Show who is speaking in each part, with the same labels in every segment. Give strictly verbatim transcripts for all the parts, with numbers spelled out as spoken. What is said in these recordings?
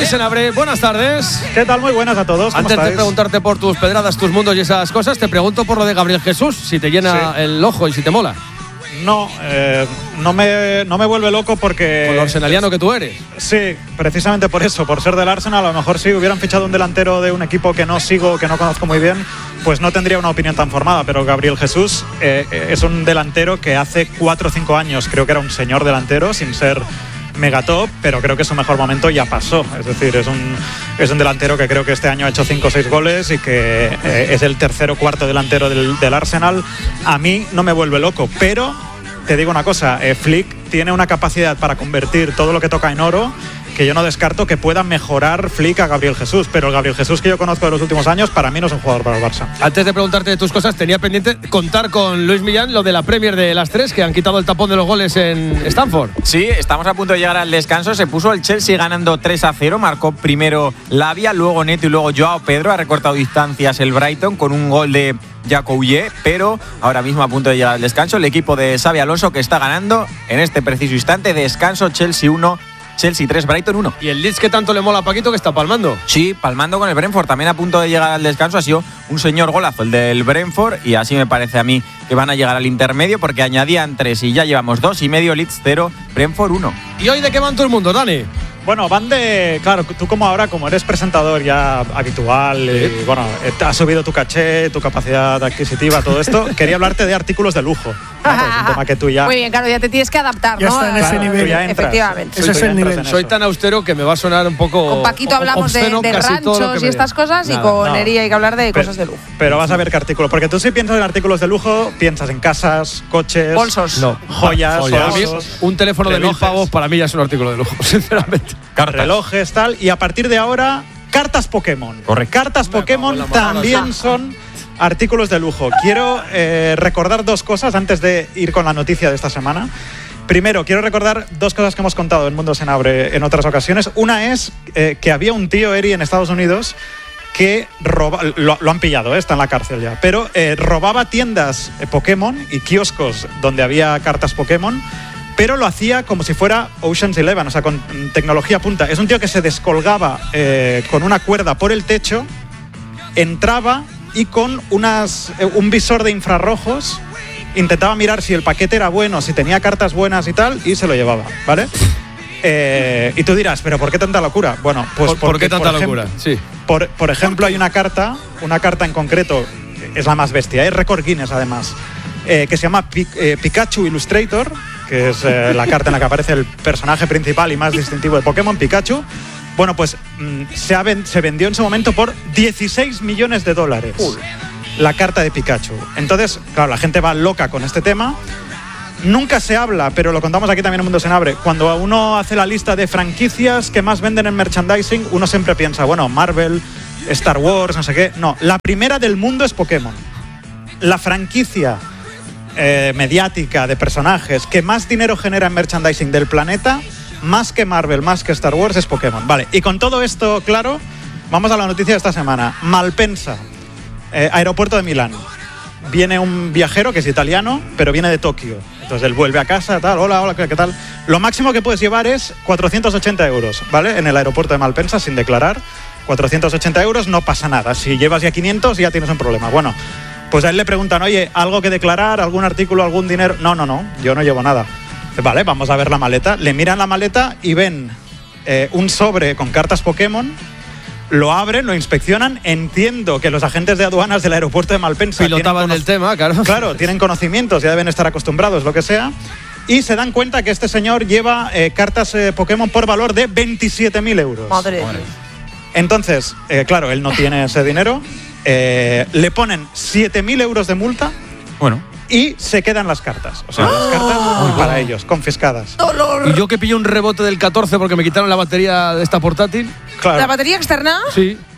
Speaker 1: Senabre, buenas tardes.
Speaker 2: ¿Qué tal? Muy buenas a todos. ¿Cómo
Speaker 1: Antes
Speaker 2: estáis?
Speaker 1: de preguntarte por tus pedradas, tus mundos y esas cosas, te pregunto por lo de Gabriel Jesús, si te llena
Speaker 2: Sí.
Speaker 1: el ojo y si te mola.
Speaker 2: No, eh, no, me, no me vuelve loco porque...
Speaker 1: Con lo arsenaliano que tú eres.
Speaker 2: Sí, precisamente por eso, por ser del Arsenal, a lo mejor si hubieran fichado un delantero de un equipo que no sigo, que no conozco muy bien, pues no tendría una opinión tan formada, pero Gabriel Jesús eh, es un delantero que hace cuatro o cinco años creo que era un señor delantero, sin ser megatop, pero creo que su mejor momento ya pasó. Es decir, es un, es un delantero que creo que este año ha hecho cinco o seis goles y que eh, es el tercer o cuarto delantero del, del Arsenal. A mí no me vuelve loco, pero te digo una cosa, eh, Flick tiene una capacidad para convertir todo lo que toca en oro que yo no descarto que pueda mejorar Flick a Gabriel Jesús, pero el Gabriel Jesús que yo conozco de los últimos años para mí no es un jugador para el Barça.
Speaker 1: Antes de preguntarte de tus cosas, tenía pendiente contar con Luis Millán lo de la Premier de las tres, que han quitado el tapón de los goles en Stamford.
Speaker 3: Sí, estamos a punto de llegar al descanso. Se puso el Chelsea ganando tres a cero. Marcó primero Lavia, luego Neto y luego Joao Pedro. Ha recortado distancias el Brighton con un gol de Jacouille, pero ahora mismo a punto de llegar al descanso el equipo de Xabi Alonso, que está ganando en este preciso instante. Descanso, Chelsea uno, Chelsea tres, Brighton uno.
Speaker 1: ¿Y el Leeds que tanto le mola a Paquito, que está palmando?
Speaker 3: Sí, palmando con el Brentford, también a punto de llegar al descanso. Ha sido un señor golazo el del Brentford, y así me parece a mí que van a llegar al intermedio, porque añadían tres y ya llevamos dos y medio. Leeds cero, Brentford uno.
Speaker 1: ¿Y hoy de qué van todo el mundo, Dani?
Speaker 2: Bueno, van de... Claro, tú como ahora, como eres presentador ya habitual,
Speaker 1: Sí.
Speaker 2: y bueno, has subido tu caché, tu capacidad adquisitiva, todo esto, quería hablarte de artículos de lujo. ¿no? Pues un tema que tú ya...
Speaker 4: Muy bien, claro, ya te tienes que adaptar,
Speaker 5: Ya
Speaker 4: ¿no?
Speaker 5: está en ese
Speaker 2: Claro,
Speaker 5: nivel.
Speaker 2: tú ya entras.
Speaker 4: Efectivamente.
Speaker 5: Ese
Speaker 2: Tú
Speaker 5: es
Speaker 2: ya
Speaker 5: el
Speaker 2: entras
Speaker 5: nivel.
Speaker 2: en
Speaker 1: Soy
Speaker 2: eso.
Speaker 1: tan austero que me va a sonar un poco
Speaker 4: Con Paquito hablamos de,
Speaker 1: obsceno
Speaker 4: de
Speaker 1: casi todo lo
Speaker 4: ranchos
Speaker 1: que
Speaker 4: y
Speaker 1: me
Speaker 4: estas
Speaker 1: diga.
Speaker 4: cosas, y
Speaker 1: Nada,
Speaker 4: con
Speaker 2: no.
Speaker 4: Eri hay que hablar de
Speaker 2: Pero-
Speaker 4: cosas de lujo.
Speaker 2: Pero vas a ver qué artículo, porque tú si piensas en artículos de lujo, piensas en casas, coches,
Speaker 4: Bolsos.
Speaker 1: No.
Speaker 2: joyas,
Speaker 1: Para mí,
Speaker 2: bolsos,
Speaker 1: un teléfono de mil
Speaker 2: relojes.
Speaker 1: pavos para mí ya es un artículo de lujo, sinceramente.
Speaker 2: relojes, tal, y a partir de ahora, cartas Pokémon.
Speaker 3: Correcto.
Speaker 2: Cartas Pokémon
Speaker 1: cago en la
Speaker 2: también
Speaker 1: madre.
Speaker 2: son artículos de lujo. Quiero eh, recordar dos cosas antes de ir con la noticia de esta semana. Primero, quiero recordar dos cosas que hemos contado en Mundo Senabre en otras ocasiones. Una es eh, que había un tío, Eri, en Estados Unidos que roba, lo, lo han pillado, ¿eh? Está en la cárcel ya, pero eh, robaba tiendas eh, Pokémon y kioscos donde había cartas Pokémon, pero lo hacía como si fuera Ocean's Eleven, o sea, con mm, tecnología punta. Es un tío que se descolgaba eh, con una cuerda por el techo, entraba y con unas, eh, un visor de infrarrojos intentaba mirar si el paquete era bueno, si tenía cartas buenas y tal, y se lo llevaba, ¿vale? Eh, y tú dirás, ¿pero por qué tanta locura? Bueno, pues
Speaker 1: ¿Por, por
Speaker 2: porque,
Speaker 1: qué tanta
Speaker 2: por
Speaker 1: locura?
Speaker 2: ejemplo-
Speaker 1: Sí.
Speaker 2: por, por ejemplo, hay una carta, una carta en concreto, es la más bestia, es récord Guinness además, eh, que se llama Pi- eh, Pikachu Illustrator, que es eh, la carta en la que aparece el personaje principal y más distintivo de Pokémon, Pikachu. Bueno, pues mm, se, ha ven- se vendió en su momento por dieciséis millones de dólares la carta de Pikachu. Entonces, claro, la gente va loca con este tema. Nunca se habla, pero lo contamos aquí también en Mundo Senabre. Cuando uno hace la lista de franquicias que más venden en merchandising, uno siempre piensa, bueno, Marvel, Star Wars, no sé qué. No, la primera del mundo es Pokémon. La franquicia eh, mediática de personajes que más dinero genera en merchandising del planeta, más que Marvel, más que Star Wars, es Pokémon. Vale, y con todo esto claro, vamos a la noticia de esta semana. Malpensa, eh, aeropuerto de Milán. Viene un viajero que es italiano, pero viene de Tokio. Entonces él vuelve a casa, tal, hola, hola, ¿qué tal? Lo máximo que puedes llevar es cuatrocientos ochenta euros, ¿vale? En el aeropuerto de Malpensa, sin declarar. cuatrocientos ochenta euros, no pasa nada. Si llevas ya quinientos, ya tienes un problema. Bueno, pues a él le preguntan, oye, ¿algo que declarar? ¿Algún artículo? ¿Algún dinero? No, no, no, yo no llevo nada. Vale, vamos a ver la maleta. Le miran la maleta y ven eh, un sobre con cartas Pokémon. Lo abren, lo inspeccionan. Entiendo que los agentes de aduanas del aeropuerto de Malpensa
Speaker 1: Pilotaban
Speaker 2: tienen
Speaker 1: el tema, claro.
Speaker 2: Claro, tienen conocimientos, ya deben estar acostumbrados, lo que sea. Y se dan cuenta que este señor lleva eh, cartas eh, Pokémon por valor de veintisiete mil euros.
Speaker 4: Madre de Dios.
Speaker 2: Entonces, eh, claro, él no tiene ese dinero. Eh, le ponen siete mil euros de multa
Speaker 3: Bueno,
Speaker 2: y se quedan las cartas. O sea, las cartas para ellos, confiscadas.
Speaker 1: Y yo que pillé un rebote del catorce porque me quitaron la batería de esta portátil.
Speaker 2: Claro.
Speaker 4: ¿La batería externa?
Speaker 1: Sí.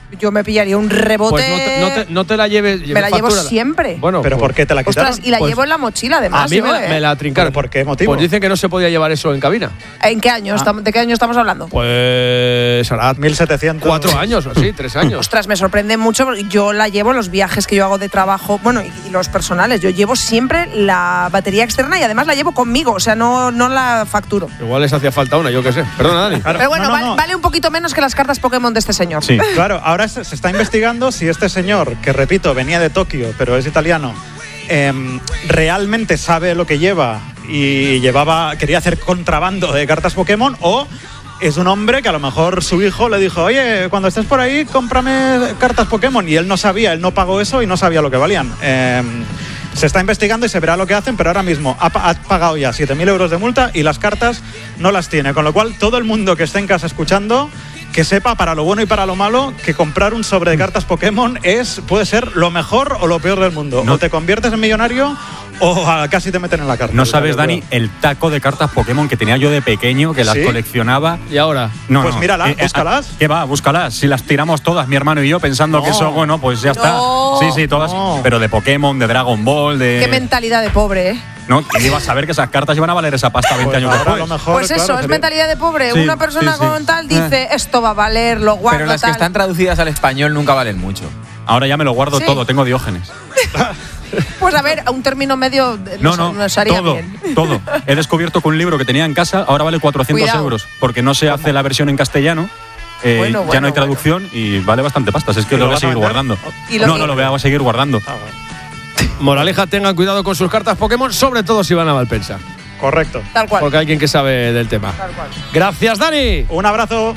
Speaker 4: Yo me pillaría un rebote.
Speaker 1: Pues no te, no te, no te la lleves.
Speaker 4: Me la llevo
Speaker 1: factúrala.
Speaker 4: siempre.
Speaker 1: Bueno,
Speaker 2: ¿Pero
Speaker 1: pues,
Speaker 2: por qué te la quitaron?
Speaker 4: Ostras, y la
Speaker 1: Pues,
Speaker 4: llevo en la mochila, además.
Speaker 1: a mí
Speaker 4: yo,
Speaker 1: me, la-
Speaker 4: ¿eh?
Speaker 1: me la trincaron.
Speaker 2: ¿Pero por qué motivo?
Speaker 1: Pues dicen que no se podía llevar eso en cabina.
Speaker 4: ¿En qué año?
Speaker 2: Ah.
Speaker 4: estamos- ¿De qué año estamos hablando?
Speaker 1: Pues hará
Speaker 2: mil setecientos.
Speaker 1: cuatro años o así, tres años.
Speaker 4: Ostras, me sorprende mucho porque yo la llevo en los viajes que yo hago de trabajo, bueno, y, y los personales. Yo llevo siempre la batería externa y además la llevo conmigo, o sea, no, no la facturo.
Speaker 1: Igual les hacía falta una, yo qué sé. Perdona, Dani.
Speaker 2: Claro,
Speaker 4: Pero bueno,
Speaker 2: no, no,
Speaker 4: vale,
Speaker 2: no.
Speaker 4: vale un poquito menos que las cartas Pokémon de este señor.
Speaker 3: Sí.
Speaker 2: Claro, ahora se, se está investigando si este señor, que repito, venía de Tokio, pero es italiano, em, realmente sabe lo que lleva y llevaba, quería hacer contrabando de cartas Pokémon, o es un hombre que a lo mejor su hijo le dijo, oye, cuando estés por ahí, cómprame cartas Pokémon. Y él no sabía, él no pagó eso y no sabía lo que valían. Em, se está investigando y se verá lo que hacen, pero ahora mismo ha, pa- ha pagado ya siete mil euros de multa y las cartas no las tiene. Con lo cual, todo el mundo que esté en casa escuchando, que sepa para lo bueno y para lo malo que comprar un sobre de cartas Pokémon es, puede ser lo mejor o lo peor del mundo.
Speaker 3: No.
Speaker 2: O te conviertes en millonario o ah, casi te meten en la cárcel.
Speaker 5: No
Speaker 2: O sea,
Speaker 5: sabes,
Speaker 2: que
Speaker 5: Dani,
Speaker 2: cuidado.
Speaker 5: el taco de cartas Pokémon que tenía yo de pequeño, que las
Speaker 2: ¿Sí?
Speaker 5: coleccionaba.
Speaker 1: Y ahora.
Speaker 5: No,
Speaker 2: Pues
Speaker 5: no.
Speaker 2: míralas, búscalas.
Speaker 5: ¿Qué va? Búscalas. Si las tiramos todas, mi hermano y yo, pensando
Speaker 2: No.
Speaker 5: que eso, bueno, pues ya
Speaker 4: No.
Speaker 5: está. Sí, sí, todas.
Speaker 2: No.
Speaker 5: Pero de Pokémon, de Dragon Ball, de.
Speaker 4: Qué mentalidad de pobre, ¿eh?
Speaker 5: No, ¿quién iba a saber que esas cartas iban a valer esa pasta veinte
Speaker 2: Pues
Speaker 5: años
Speaker 2: ahora
Speaker 5: después?
Speaker 2: a lo mejor,
Speaker 4: Pues eso,
Speaker 2: claro,
Speaker 4: es
Speaker 2: sería-
Speaker 4: mentalidad de pobre.
Speaker 5: Sí,
Speaker 4: Una persona
Speaker 5: sí, sí.
Speaker 4: con tal dice, esto va a valer, lo guardo,
Speaker 3: Pero las que
Speaker 4: tal.
Speaker 3: están traducidas al español nunca valen mucho.
Speaker 5: Ahora ya me lo guardo
Speaker 4: Sí.
Speaker 5: todo, tengo Diógenes.
Speaker 4: Pues a ver, a un término medio
Speaker 5: No,
Speaker 4: nos,
Speaker 5: no,
Speaker 4: nos haría
Speaker 5: todo,
Speaker 4: bien.
Speaker 5: todo. He descubierto que un libro que tenía en casa ahora vale cuatrocientos
Speaker 4: Cuidado.
Speaker 5: euros, porque no se hace la versión en castellano. eh,
Speaker 4: Bueno,
Speaker 5: ya
Speaker 4: bueno,
Speaker 5: no hay traducción y vale bastante pasta. Es que
Speaker 2: ¿Y
Speaker 5: lo
Speaker 2: lo
Speaker 5: voy a
Speaker 2: vas a
Speaker 5: seguir
Speaker 2: vender?
Speaker 5: guardando.
Speaker 4: ¿Y lo
Speaker 5: No,
Speaker 4: que-
Speaker 5: no, lo voy a seguir guardando.
Speaker 2: Ah, bueno.
Speaker 1: Moraleja, tengan cuidado con sus cartas Pokémon, sobre todo si van a Valpensa.
Speaker 2: Correcto.
Speaker 4: Tal cual.
Speaker 1: Porque hay quien que sabe del tema.
Speaker 4: Tal cual.
Speaker 1: Gracias, Dani.
Speaker 2: Un abrazo.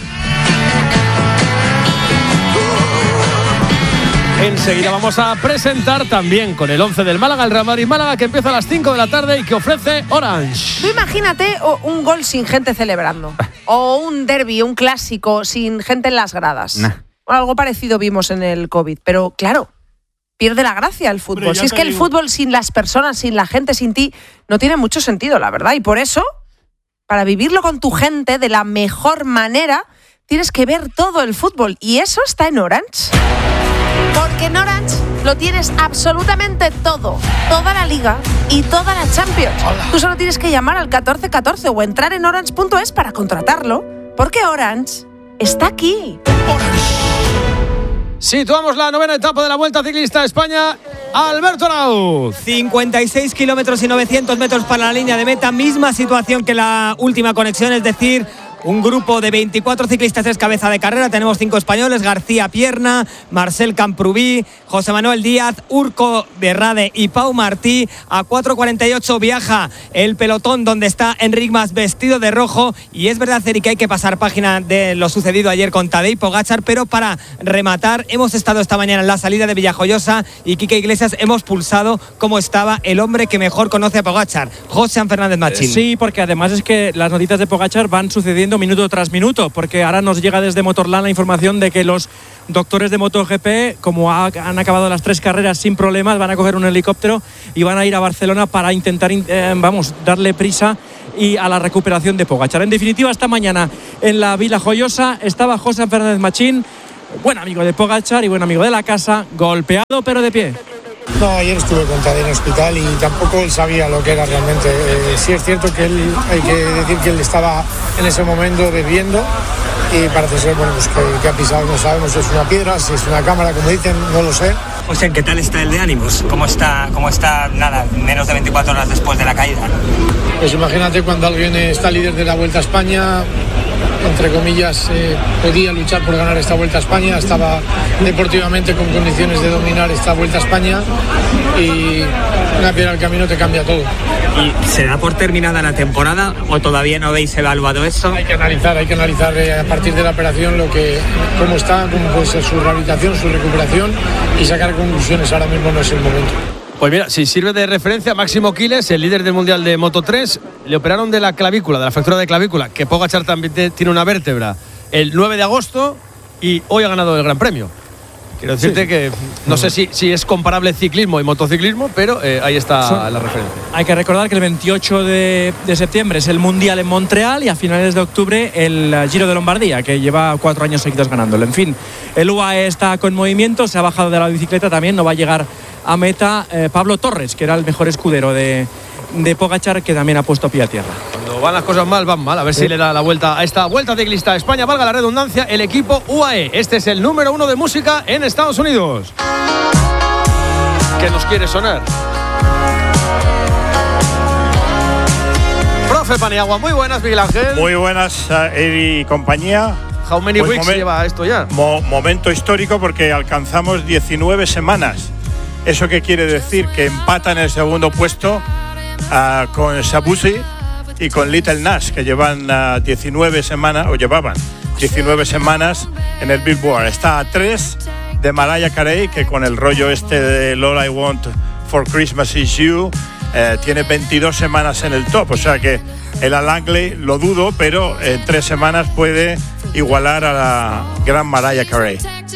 Speaker 1: Enseguida vamos a presentar también con el once del Málaga, el Real Madrid Málaga, que empieza a las cinco de la tarde y que ofrece Orange.
Speaker 4: Tú imagínate o- un gol sin gente celebrando. O un derbi, un clásico sin gente en las gradas.
Speaker 5: Nah.
Speaker 4: Bueno, algo parecido vimos en el COVID. Pero claro, pierde la gracia el fútbol.
Speaker 6: Hombre, ya
Speaker 4: Si es
Speaker 6: te
Speaker 4: que el
Speaker 6: digo.
Speaker 4: fútbol sin las personas, sin la gente, sin ti, no tiene mucho sentido, la verdad. Y por eso, para vivirlo con tu gente de la mejor manera, tienes que ver todo el fútbol. Y eso está en Orange. Porque en Orange lo tienes absolutamente todo, toda la Liga y toda la Champions. Tú solo tienes que llamar al catorce catorce o entrar en orange punto es para contratarlo, porque Orange está aquí.
Speaker 1: Situamos la novena etapa de la Vuelta Ciclista a España. Alberto Arauz.
Speaker 6: cincuenta y seis kilómetros y novecientos metros para la línea de meta, misma situación que la última conexión, es decir, un grupo de veinticuatro ciclistas es cabeza de carrera. Tenemos cinco españoles: García Pierna, Marcel Camprubí, José Manuel Díaz, Urco Berrade y Pau Martí. A cuatro cuarenta y ocho viaja el pelotón donde está Enric Mas vestido de rojo. Y es verdad, Eri, que hay que pasar página de lo sucedido ayer con Tadej Pogačar, pero para rematar, hemos estado esta mañana en la salida de Villajoyosa y Quique Iglesias hemos pulsado cómo estaba el hombre que mejor conoce a Pogačar, José Fernández Machín.
Speaker 7: Sí, porque además es que las noticias de Pogačar van sucediendo minuto tras minuto, porque ahora nos llega desde Motorland la información de que los doctores de MotoGP, como ha, han acabado las tres carreras sin problemas, van a coger un helicóptero y van a ir a Barcelona para intentar, eh, vamos, darle prisa y a la recuperación de Pogačar. En definitiva, esta mañana en la Vila Joyosa estaba José Fernández Machín, buen amigo de Pogačar y buen amigo de la casa, golpeado pero de pie.
Speaker 8: No, ayer estuve con Tadej en el hospital y tampoco él sabía lo que era realmente. Eh, sí es cierto que él, hay que decir que él estaba en ese momento bebiendo y parece ser, bueno, pues que, que ha pisado, no sabemos si es una piedra, si es una cámara, como dicen, no lo sé.
Speaker 6: O sea, ¿qué tal está el de ánimos? ¿Cómo está, cómo está, nada, menos de veinticuatro horas después de la caída?
Speaker 8: Pues imagínate cuando alguien está líder de la Vuelta a España, entre comillas, eh, podía luchar por ganar esta Vuelta a España, estaba deportivamente con condiciones de dominar esta Vuelta a España y una piedra al camino te cambia todo.
Speaker 6: ¿Y se da por terminada la temporada o todavía no habéis evaluado eso?
Speaker 8: Hay que analizar, hay que analizar eh, a partir de la operación lo que, cómo está, cómo puede ser su rehabilitación, su recuperación y sacar conclusiones. Ahora mismo no es el momento.
Speaker 1: Pues mira, si sirve de referencia, Máximo Quiles, el líder del Mundial de Moto tres, le operaron de la clavícula, de la fractura de clavícula, que Pogačar también te- tiene una vértebra, el nueve de agosto y hoy ha ganado el Gran Premio. Quiero decirte
Speaker 7: Sí.
Speaker 1: que no sé si, si es comparable ciclismo y motociclismo, pero eh, ahí está
Speaker 7: Son-
Speaker 1: la referencia.
Speaker 7: Hay que recordar que el veintiocho de, de septiembre es el Mundial en Montreal y a finales de octubre el eh, Giro de Lombardía, que lleva cuatro años seguidos ganándolo. En fin, el U A E está con movimiento, se ha bajado de la bicicleta también, no va a llegar a meta eh, Pablo Torres, que era el mejor escudero de, de Pogačar, que también ha puesto pie a tierra.
Speaker 1: Cuando van las cosas mal, van mal. A ver si le da la vuelta a esta Vuelta Ciclista a España, valga la redundancia, el equipo U A E. Este es el número uno de música en Estados Unidos. ¿Qué nos quiere sonar? Profe Paniagua, muy buenas, Miguel Ángel.
Speaker 9: Muy buenas, Eri y compañía.
Speaker 1: How many
Speaker 9: Pues
Speaker 1: weeks
Speaker 9: momen-
Speaker 1: lleva esto ya?
Speaker 9: Mo- momento histórico porque alcanzamos diecinueve semanas. ¿Eso qué quiere decir? Que empatan el segundo puesto ah, con Shabuzi y con Little Nas, que llevan ah, diecinueve semanas, o llevaban diecinueve semanas en el Billboard. Está a tres de Mariah Carey, que con el rollo este de All I Want for Christmas Is You, eh, tiene veintidós semanas en el top. O sea que el Langley lo dudo, pero en tres semanas puede igualar a la gran Mariah Carey.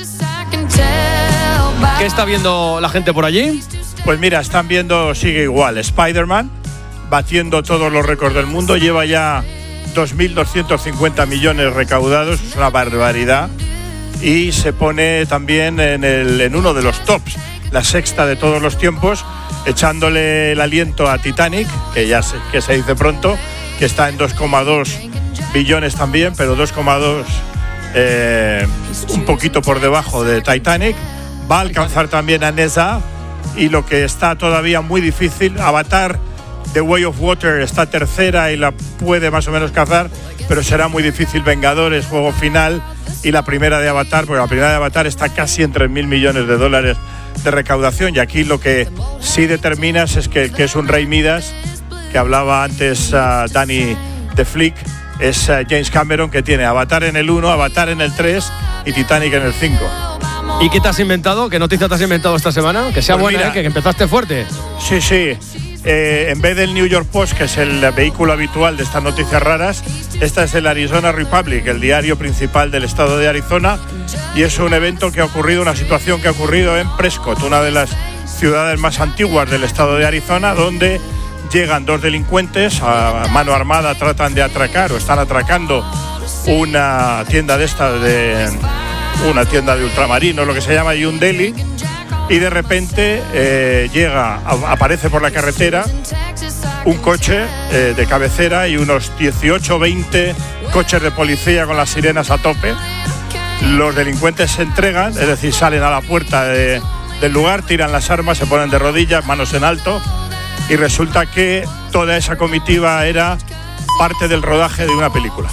Speaker 1: ¿Qué está viendo la gente por allí?
Speaker 9: Pues mira, están viendo, sigue igual, Spider-Man, batiendo todos los récords del mundo, lleva ya dos mil doscientos cincuenta millones recaudados, es una barbaridad, y se pone también en, el, en uno de los tops, la sexta de todos los tiempos, echándole el aliento a Titanic, que ya se, que se dice pronto, que está en dos coma dos billones también, pero dos coma dos eh, un poquito por debajo de Titanic. Va a alcanzar también a Nessa, y lo que está todavía muy difícil, Avatar The Way of Water está tercera y la puede más o menos cazar, pero será muy difícil Vengadores, juego final, y la primera de Avatar, porque la primera de Avatar está casi en tres mil millones de dólares de recaudación, y aquí lo que sí determinas es que, que es un rey Midas, que hablaba antes uh, Danny de Flick, es uh, James Cameron, que tiene Avatar en el uno, Avatar en el tres y Titanic en el cinco.
Speaker 1: ¿Y qué te has inventado? ¿Qué noticia te has inventado esta semana? Que sea
Speaker 9: Pues
Speaker 1: buena,
Speaker 9: mira,
Speaker 1: ¿eh? Que empezaste fuerte.
Speaker 9: Sí, sí. Eh, en vez del New York Post, que es el vehículo habitual de estas noticias raras, esta es el Arizona Republic, el diario principal del estado de Arizona, y es un evento que ha ocurrido, una situación que ha ocurrido en Prescott, una de las ciudades más antiguas del estado de Arizona, donde llegan dos delincuentes a mano armada, tratan de atracar o están atracando una tienda de estas de una tienda de ultramarinos, lo que se llama un deli, y de repente eh, llega, a, aparece por la carretera un coche eh, de cabecera y unos dieciocho o veinte coches de policía con las sirenas a tope. Los delincuentes se entregan, es decir, salen a la puerta de, del lugar, tiran las armas, se ponen de rodillas, manos en alto, y resulta que toda esa comitiva era parte del rodaje de una película.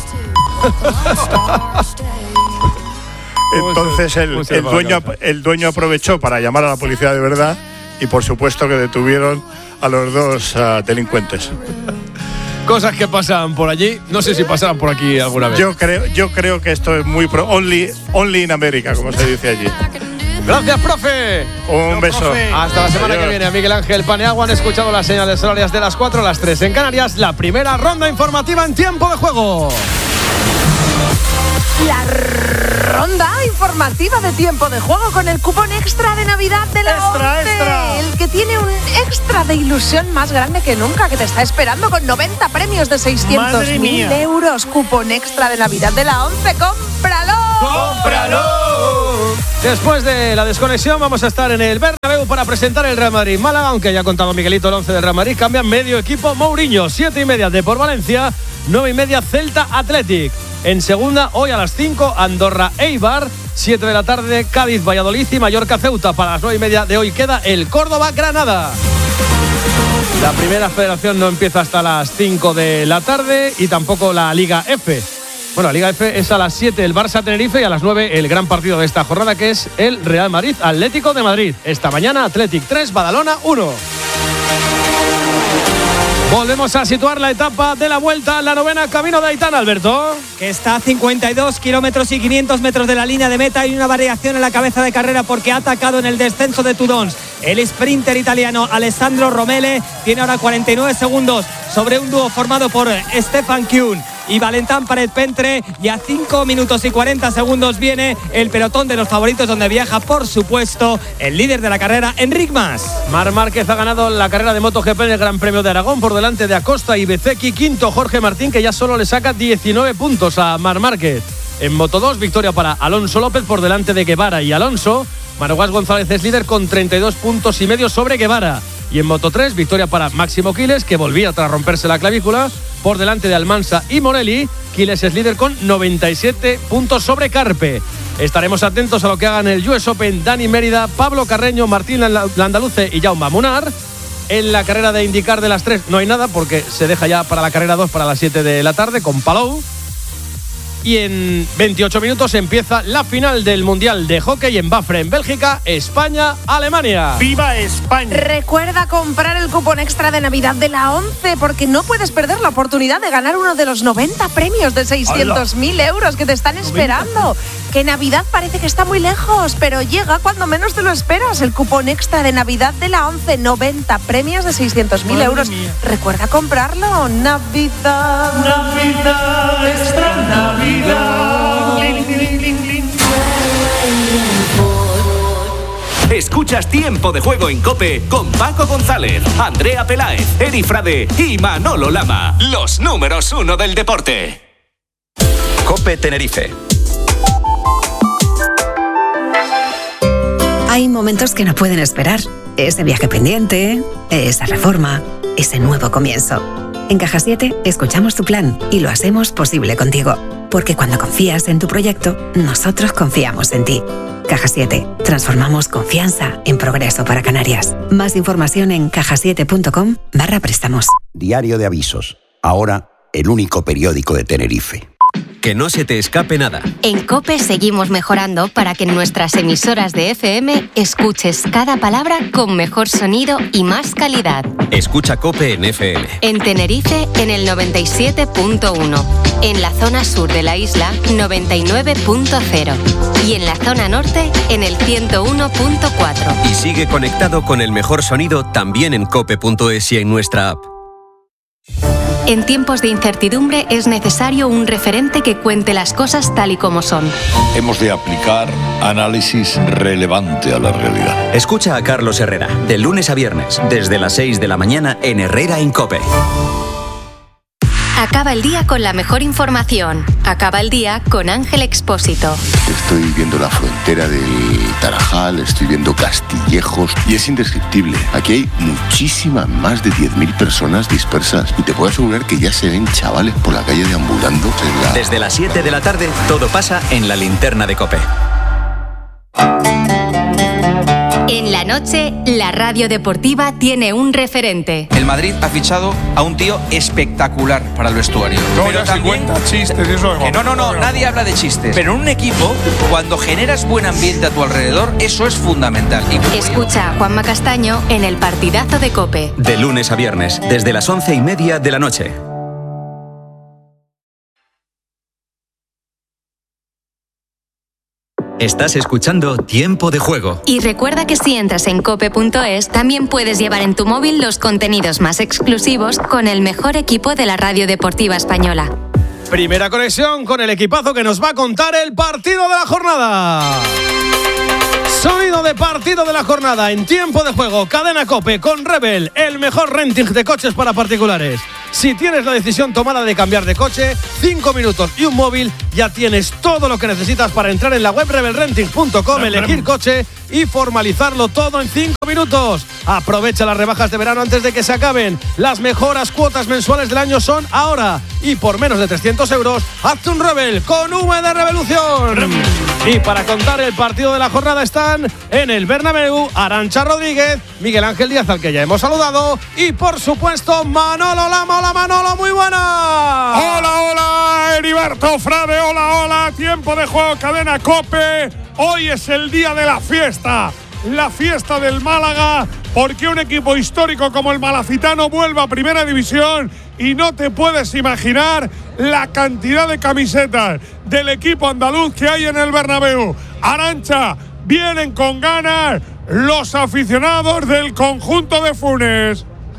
Speaker 9: Entonces el, el, dueño, el dueño aprovechó para llamar a la policía de verdad, y por supuesto que detuvieron a los dos uh, delincuentes.
Speaker 1: Cosas que pasan por allí, no sé si pasarán por aquí alguna vez.
Speaker 9: Yo creo, yo creo que esto es muy pro, only, only in America, como se dice allí.
Speaker 1: Gracias, profe.
Speaker 9: Un beso.
Speaker 1: Profe. Hasta la semana
Speaker 9: Adiós.
Speaker 1: que viene. A Miguel Ángel Paniagua han escuchado las señales horarias de las cuatro a las tres en Canarias. La primera ronda informativa en tiempo de juego.
Speaker 4: La ronda informativa de tiempo de juego con el cupón extra de Navidad de la
Speaker 9: Extra,
Speaker 4: ONCE.
Speaker 9: extra.
Speaker 4: El que tiene un extra de ilusión más grande que nunca, que te está esperando con noventa premios de seiscientos
Speaker 9: Madre
Speaker 4: mil
Speaker 9: mía.
Speaker 4: euros. Cupón extra de Navidad de la ONCE. ¡Cómpralo!
Speaker 1: ¡Cómpralo! Después de la desconexión vamos a estar en el Bernabéu para presentar el Real Madrid Málaga, aunque ya ha contado Miguelito el once del Real Madrid. Cambia medio equipo Mourinho, siete y media de por Valencia, nueve y media Celta Athletic. En segunda, hoy a las cinco, Andorra Eibar, siete de la tarde, Cádiz Valladolid y Mallorca Ceuta. Para las nueve y media de hoy queda el Córdoba Granada. La primera federación no empieza hasta las cinco de la tarde y tampoco la Liga F. Bueno, la Liga F es a las siete el Barça Tenerife y a las nueve el gran partido de esta jornada, que es el Real Madrid Atlético de Madrid. Esta mañana Athletic tres, Badalona uno. Volvemos a situar la etapa de la vuelta, la novena, camino de Aitana, Alberto.
Speaker 6: Que está a cincuenta y dos kilómetros y quinientos metros de la línea de meta. Hay una variación en la cabeza de carrera porque ha atacado en el descenso de Tudons. El sprinter italiano Alessandro Romele tiene ahora cuarenta y nueve segundos sobre un dúo formado por Stefan Kuhn y Valentán Pared Pentre. Y a cinco minutos y cuarenta segundos viene el pelotón de los favoritos, donde viaja, por supuesto, el líder de la carrera, Enric Mas.
Speaker 1: Marc Márquez ha ganado la carrera de MotoGP en el Gran Premio de Aragón por delante de Acosta y Bezzecchi. Quinto Jorge Martín, que ya solo le saca diecinueve puntos a Marc Márquez. En Moto dos, victoria para Alonso López por delante de Guevara y Alonso. Manuel González es líder con treinta y dos puntos y medio sobre Guevara. Y en Moto tres, victoria para Máximo Quiles, que volvía tras romperse la clavícula, por delante de Almansa y Morelli. Quiles es líder con noventa y siete puntos sobre Carpe. Estaremos atentos a lo que hagan el U S Open Dani Mérida, Pablo Carreño, Martín Landaluce y Jaume Munar. En la carrera de IndyCar de las tres no hay nada, porque se deja ya para la carrera dos para las siete de la tarde con Palou. Y en veintiocho minutos empieza la final del Mundial de Hockey en Bafre, en Bélgica, España-Alemania.
Speaker 9: ¡Viva España!
Speaker 4: Recuerda comprar el cupón extra de Navidad de la ONCE, porque no puedes perder la oportunidad de ganar uno de los noventa premios de seiscientos mil euros que te están esperando. Que Navidad parece que está muy lejos, pero llega cuando menos te lo esperas. El cupón extra de Navidad de la ONCE, noventa premios de seiscientos mil euros. Mía. Recuerda comprarlo. Navidad,
Speaker 10: Navidad, extra Navidad. Escuchas Tiempo de Juego en COPE con Paco González, Andrea Peláez, Eri Frade y Manolo Lama. Los números uno del deporte.
Speaker 11: COPE Tenerife.
Speaker 12: Hay momentos que no pueden esperar. Ese viaje pendiente, esa reforma, ese nuevo comienzo. En Caja siete escuchamos tu plan y lo hacemos posible contigo. Porque cuando confías en tu proyecto, nosotros confiamos en ti. Caja siete. Transformamos confianza en progreso para Canarias. Más información en cajasiete.com barra préstamos.
Speaker 13: Diario de Avisos. Ahora, el único periódico de Tenerife.
Speaker 14: Que no se te escape nada.
Speaker 15: En COPE seguimos mejorando para que en nuestras emisoras de F M escuches cada palabra con mejor sonido y más calidad.
Speaker 14: Escucha COPE en F M.
Speaker 15: En Tenerife, en el noventa y siete punto uno. En la zona sur de la isla, noventa y nueve punto cero. Y en la zona norte, en el ciento uno punto cuatro.
Speaker 14: Y sigue conectado con el mejor sonido también en cope punto es y en nuestra app.
Speaker 15: En tiempos de incertidumbre es necesario un referente que cuente las cosas tal y como son.
Speaker 16: Hemos de aplicar análisis relevante a la realidad.
Speaker 11: Escucha a Carlos Herrera, de lunes a viernes, desde las seis de la mañana en Herrera en COPE.
Speaker 15: Acaba el día con la mejor información. Acaba el día con Ángel Expósito.
Speaker 17: Estoy viendo la frontera del Tarajal, estoy viendo Castillejos y es indescriptible. Aquí hay muchísimas, más de diez mil personas dispersas y te puedo asegurar que ya se ven chavales por la calle deambulando. En la...
Speaker 11: Desde las siete de la tarde, todo pasa en la linterna de COPE.
Speaker 15: En la noche, la radio deportiva tiene un referente.
Speaker 18: El Madrid ha fichado a un tío espectacular para el vestuario.
Speaker 9: No, pero ya también, se cuenta chistes, eso
Speaker 18: que no, no, no, nadie habla de chistes. Pero en un equipo, cuando generas buen ambiente a tu alrededor, eso es fundamental.
Speaker 15: Y... Escucha a Juanma Castaño en el partidazo de COPE.
Speaker 11: De lunes a viernes, desde las once y media de la noche. Estás escuchando Tiempo de Juego.
Speaker 15: Y recuerda que si entras en cope punto es, también puedes llevar en tu móvil los contenidos más exclusivos con el mejor equipo de la radio deportiva española.
Speaker 1: Primera conexión con el equipazo que nos va a contar el partido de la jornada. Sonido de partido de la jornada en Tiempo de Juego. Cadena COPE con Rebel, el mejor renting de coches para particulares. Si tienes la decisión tomada de cambiar de coche, cinco minutos y un móvil, ya tienes todo lo que necesitas para entrar en la web rebel renting punto com, elegir coche y formalizarlo todo en cinco minutos. Aprovecha las rebajas de verano antes de que se acaben. Las mejoras cuotas mensuales del año son ahora. Y por menos de trescientos euros, hazte un Rebel con V de Revolución. Y para contar el partido de la jornada están en el Bernabéu Arantxa Rodríguez, Miguel Ángel Díaz, al que ya hemos saludado, y por supuesto Manolo Lama. Hola Manolo, muy buena.
Speaker 9: Hola, hola, Heriberto Frade, hola, hola. Tiempo de Juego, Cadena COPE. Hoy es el día de la fiesta, la fiesta del Málaga, porque un equipo histórico como el malacitano vuelve a Primera División y no te puedes imaginar la cantidad de camisetas del equipo andaluz que hay en el Bernabéu. Arantxa, vienen con ganas los aficionados del conjunto de Funes.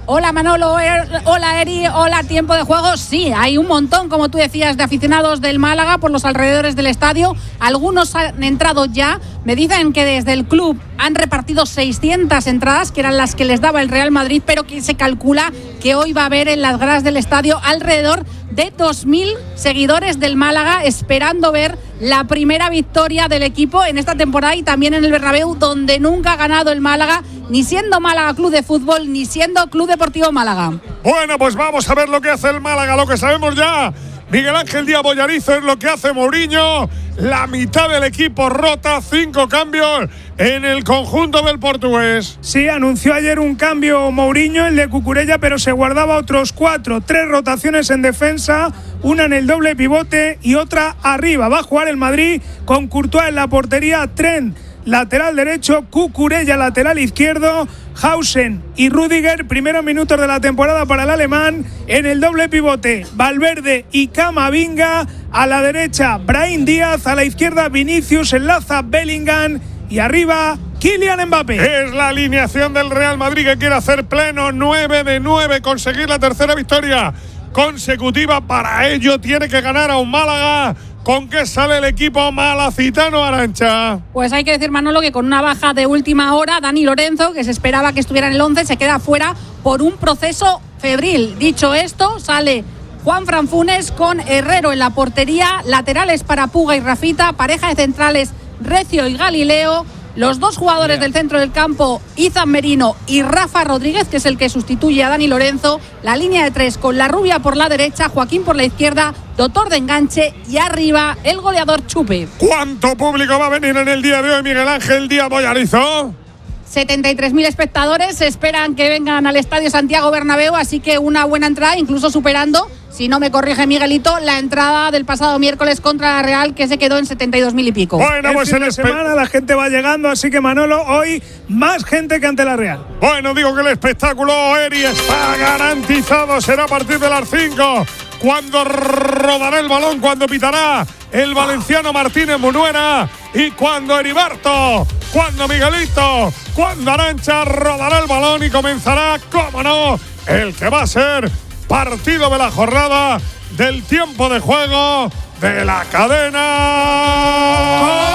Speaker 19: Hola Manolo, er, hola Eri, hola Tiempo de Juego. Sí, hay un montón, como tú decías, de aficionados del Málaga por los alrededores del estadio. Algunos han entrado ya. Me dicen que desde el club han repartido seiscientas entradas, que eran las que les daba el Real Madrid, pero que se calcula que hoy va a haber en las gradas del estadio alrededor de dos mil seguidores del Málaga esperando ver la primera victoria del equipo en esta temporada y también en el Bernabéu, donde nunca ha ganado el Málaga, ni siendo Málaga Club de Fútbol, ni siendo Club Deportivo Málaga.
Speaker 20: Bueno, pues vamos a ver lo que hace el Málaga, lo que sabemos ya. Miguel Ángel Díaz Bollarizo es lo que hace Mourinho. La mitad del equipo rota, cinco cambios en el conjunto del portugués.
Speaker 21: Sí, anunció ayer un cambio Mourinho, el de Cucurella, pero se guardaba otros cuatro. Tres rotaciones en defensa, una en el doble pivote y otra arriba. Va a jugar el Madrid con Courtois en la portería, Trent lateral derecho, Cucurella lateral izquierdo, Hausen y Rüdiger, primeros minutos de la temporada para el alemán. En el doble pivote, Valverde y Camavinga, a la derecha Brahim Díaz, a la izquierda Vinicius, enlaza Bellingham y arriba Kylian Mbappé.
Speaker 20: Es la alineación del Real Madrid que quiere hacer pleno, nueve de nueve, conseguir la tercera victoria consecutiva. Para ello tiene que ganar a un Málaga. ¿Con qué sale el equipo malacitano, Arantxa?
Speaker 19: Pues hay que decir, Manolo, que con una baja de última hora, Dani Lorenzo, que se esperaba que estuviera en el once, se queda fuera por un proceso febril. Dicho esto, sale Juanfran Funes con Herrero en la portería, laterales para Puga y Rafita, pareja de centrales Recio y Galileo, los dos jugadores del centro del campo, Izan Merino y Rafa Rodríguez, que es el que sustituye a Dani Lorenzo, la línea de tres con la rubia por la derecha, Joaquín por la izquierda, Doctor de enganche y arriba el goleador Chupe.
Speaker 20: ¿Cuánto público va a venir en el día de hoy, Miguel Ángel Díaz Bollarizo?
Speaker 19: setenta y tres mil espectadores esperan que vengan al Estadio Santiago Bernabéu, así que una buena entrada, incluso superando, si no me corrige Miguelito, la entrada del pasado miércoles contra la Real, que se quedó en setenta y dos mil y pico.
Speaker 21: Bueno, pues en la semana la gente va llegando, así que Manolo, hoy más gente que ante la Real.
Speaker 20: Bueno, digo que el espectáculo, Eri, está garantizado, será a partir de las cinco, cuando rodará el balón, cuando pitará el valenciano Martínez Munuera y cuando Heriberto, cuando Miguelito, cuando Arantxa rodará el balón y comenzará, cómo no, el que va a ser partido de la jornada del tiempo de juego de la cadena.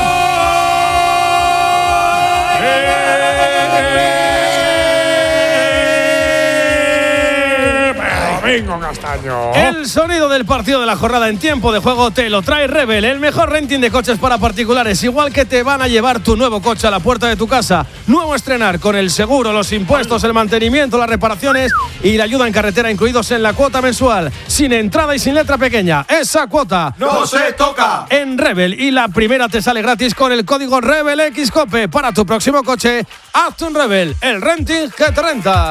Speaker 20: Domingo Castaño.
Speaker 1: El sonido del partido de la jornada en tiempo de juego te lo trae Rebel, el mejor renting de coches para particulares, igual que te van a llevar tu nuevo coche a la puerta de tu casa. Nuevo estrenar con el seguro, los impuestos, el mantenimiento, las reparaciones y la ayuda en carretera incluidos en la cuota mensual, sin entrada y sin letra pequeña. Esa cuota
Speaker 9: no se toca
Speaker 1: en Rebel, y la primera te sale gratis con el código RebelXCOPE. Para tu próximo coche, hazte un Rebel, el renting que te renta.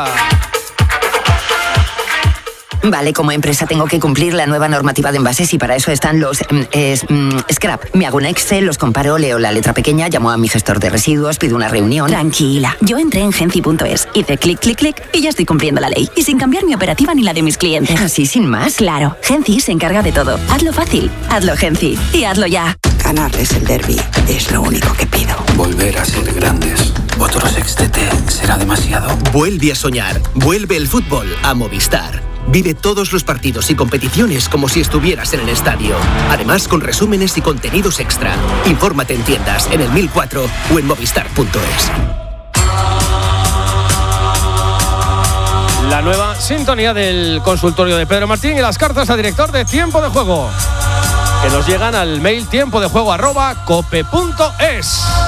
Speaker 22: Vale, como empresa tengo que cumplir la nueva normativa de envases y para eso están los eh, mm, scrap. Me hago un Excel, los comparo, leo la letra pequeña, llamo a mi gestor de residuos, pido una reunión.
Speaker 12: Tranquila, yo entré en Genci punto es, hice clic, clic, clic y ya estoy cumpliendo la ley. Y sin cambiar mi operativa ni la de mis clientes.
Speaker 22: ¿Así sin más?
Speaker 12: Claro, Genci se encarga de todo. Hazlo fácil, hazlo Genci y hazlo ya.
Speaker 23: Ganarles el derbi es lo único que pido.
Speaker 24: Volver a ser grandes. Otro sextete será demasiado.
Speaker 25: Vuelve a soñar. Vuelve el fútbol a Movistar. Vive todos los partidos y competiciones como si estuvieras en el estadio. Además, con resúmenes y contenidos extra. Infórmate en tiendas, en el mil cuatro o en movistar punto es.
Speaker 1: La nueva sintonía del consultorio de Pedro Martín y las cartas al director de Tiempo de Juego, que nos llegan al mail tiempo de juego arroba cope punto es.